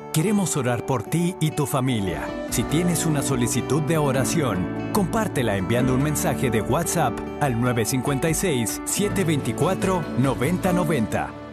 Queremos orar por ti y tu familia. Si tienes una solicitud de oración, compártela enviando un mensaje de WhatsApp al 956-724-9090.